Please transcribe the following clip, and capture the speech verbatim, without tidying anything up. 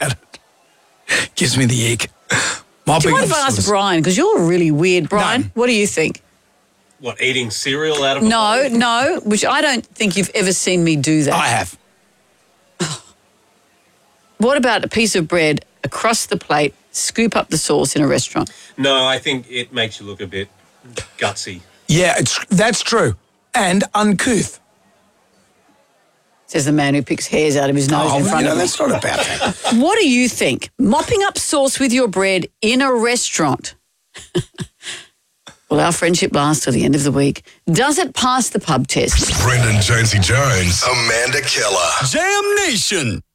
about it. Gives me the ick. Mopping Do you mind if I ask Brian? Because you're really weird. Brian, No. what do you think? What, eating cereal out of a No, bowl? no, which I don't think you've ever seen me do that. I have. What about a piece of bread across the plate, scoop up the sauce in a restaurant? No, I think it makes you look a bit gutsy. Yeah, it's, that's true. And uncouth. Says the man who picks hairs out of his nose Oh, in front you know, of me. that's not about that. What do you think? Mopping up sauce with your bread in a restaurant? Well, our friendship lasts till the end of the week. Does it pass the pub test? Brendan Jonesy Jones, Amanda Keller. Jam Nation.